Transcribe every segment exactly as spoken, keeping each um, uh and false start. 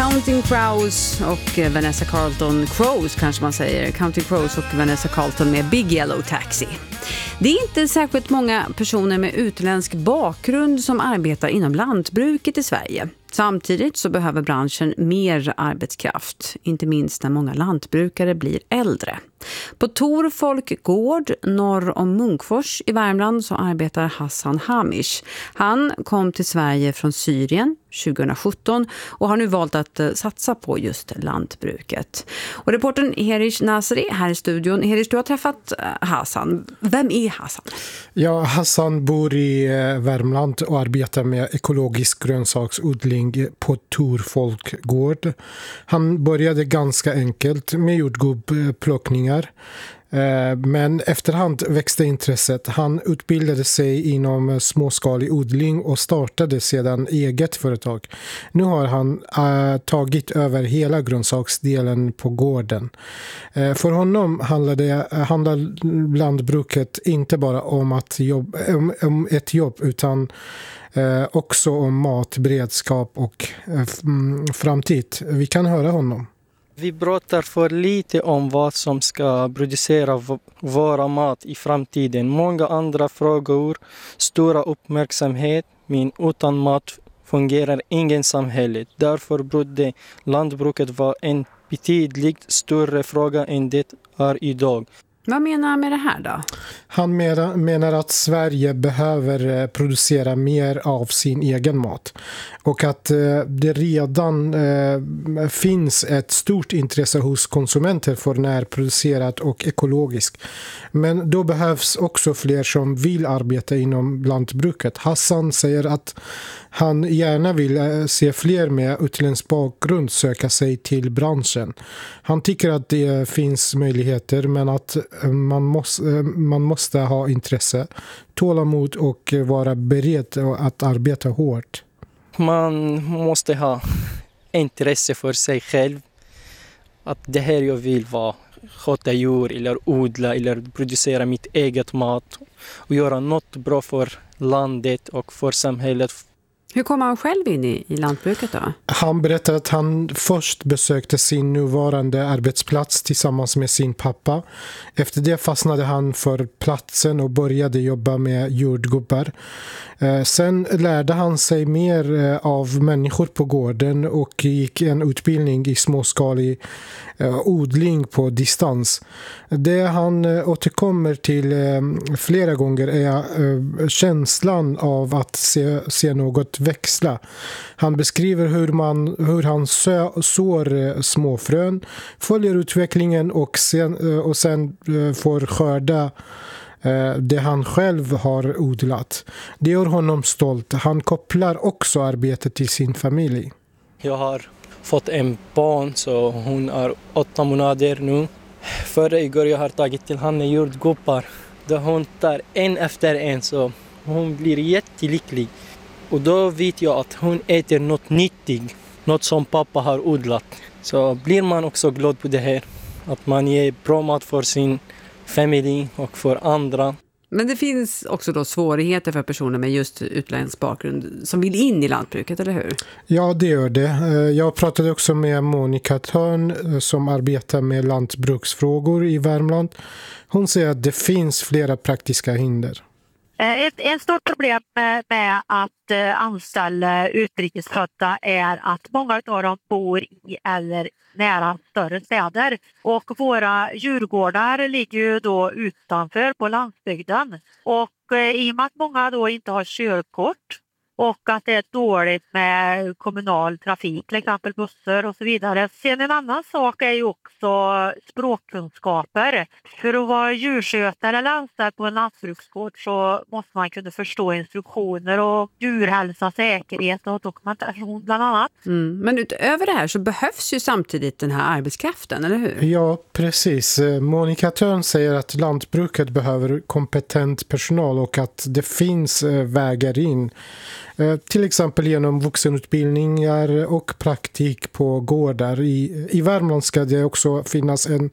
Counting Crows och Vanessa Carlton, Crows kanske man säger, Counting Crows och Vanessa Carlton med Big Yellow Taxi. Det är inte särskilt många personer med utländsk bakgrund som arbetar inom lantbruket i Sverige. Samtidigt så behöver branschen mer arbetskraft, inte minst när många lantbrukare blir äldre. På Torfolk gård norr om Munkfors i Värmland så arbetar Hassan Hamish. Han kom till Sverige från Syrien tjugohundrasjutton och har nu valt att satsa på just lantbruket. Och reportern Herish Nasri här i studion. Herish, du har träffat Hassan. Vem är Hassan? Ja, Hassan bor i Värmland och arbetar med ekologisk grönsaksodling på Torfolk gård. Han började ganska enkelt med jordgubbplockningar. Men efterhand växte intresset. Han utbildade sig inom småskalig odling och startade sedan eget företag. Nu har han äh, tagit över hela grönsaksdelen på gården. Äh, för honom handlade, handlar lantbruket inte bara om, att jobb, om, om ett jobb utan äh, också om matberedskap och äh, framtid. Vi kan höra honom. Vi pratar för lite om vad som ska producera v- våra mat i framtiden. Många andra frågor, stora uppmärksamhet, men utan mat fungerar ingen samhälle. Därför borde lantbruket vara en betydligt större fråga än det är idag. Vad menar han med det här då? Han menar att Sverige behöver producera mer av sin egen mat och att det redan finns ett stort intresse hos konsumenter för närproducerat och ekologiskt. Men då behövs också fler som vill arbeta inom lantbruket. Hassan säger att han gärna vill se fler med utländsk bakgrund söka sig till branschen. Han tycker att det finns möjligheter men att man måste, man måste ha intresse, tålamod och vara beredd att arbeta hårt. Man måste ha intresse för sig själv. Att det här jag vill vara, sköta djur eller odla eller producera mitt eget mat och göra något bra för landet och för samhället. Hur kom han själv in i, i lantbruket då? Han berättade att han först besökte sin nuvarande arbetsplats tillsammans med sin pappa. Efter det fastnade han för platsen och började jobba med jordgubbar. Sen lärde han sig mer av människor på gården och gick en utbildning i småskalig odling på distans. Det han återkommer till flera gånger är känslan av att se, se något växla. Han beskriver hur, man, hur han sö, sår småfrön, följer utvecklingen och sen, och sen får skörda det han själv har odlat. Det gör honom stolt. Han kopplar också arbetet till sin familj. Jag har fått en barn så hon är åtta månader nu. Förra igår jag har tagit till henne jordgubbar. Då hon tar en efter en så hon blir jättelycklig. Och då vet jag att hon äter något nyttigt, något som pappa har odlat. Så blir man också glad på det här. Att man ger bra mat för sin familj och för andra. Men det finns också då svårigheter för personer med just utländsk bakgrund som vill in i lantbruket, eller hur? Ja, det gör det. Jag pratade också med Monica Törn som arbetar med lantbruksfrågor i Värmland. Hon säger att det finns flera praktiska hinder. Ett, ett stort problem med, med att eh, anställa utrikesfödda är att många av dem bor i eller nära större städer. Och våra djurgårdar ligger ju då utanför på landsbygden. Och eh, i och med att många då inte har körkort och att det är dåligt med kommunal trafik, till exempel bussar och så vidare. Sen en annan sak är ju också språkkunskaper. För att vara djurskötare eller anställd på en lantbruksgård så måste man kunna förstå instruktioner och djurhälsa, säkerhet och dokumentation bland annat. Mm. Men utöver det här så behövs ju samtidigt den här arbetskraften, eller hur? Ja, precis. Monica Törn säger att lantbruket behöver kompetent personal och att det finns vägar in. Till exempel genom vuxenutbildningar och praktik på gårdar. I, i Värmland ska det också finnas en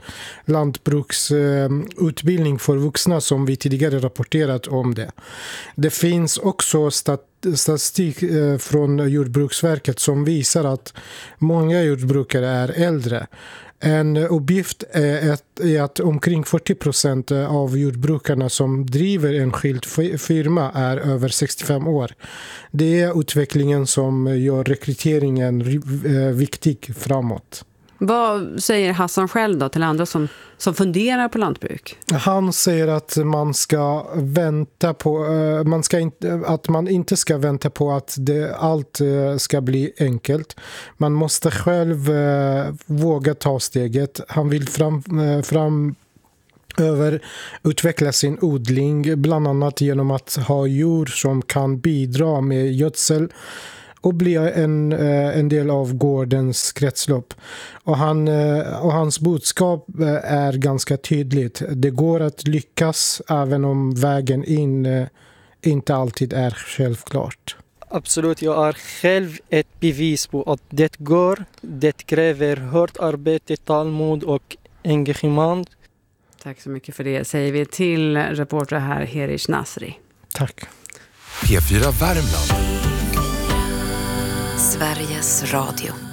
lantbruksutbildning för vuxna som vi tidigare rapporterat om det. Det finns också stat, statistik från Jordbruksverket som visar att många jordbrukare är äldre. En uppgift är att, är att omkring fyrtio procent av jordbrukarna som driver en enskild firma är över sextiofem år. Det är utvecklingen som gör rekryteringen viktig framåt. Vad säger Hassan själv då till andra som, som funderar på lantbruk? Han säger att man ska vänta på man ska inte, att man inte ska vänta på att det, allt ska bli enkelt. Man måste själv eh, våga ta steget. Han vill fram, fram över utveckla sin odling, bland annat genom att ha djur som kan bidra med gödsel och bli en, en del av gårdens kretslopp. Och, han, och hans budskap är ganska tydligt. Det går att lyckas även om vägen in inte alltid är självklart. Absolut, jag är själv ett bevis på att det går. Det kräver hårt arbete, tålamod och engagemang. Tack så mycket för det, säger vi till reporter här Herish Nasri. Tack. P fyra Värmland. Sveriges Radio.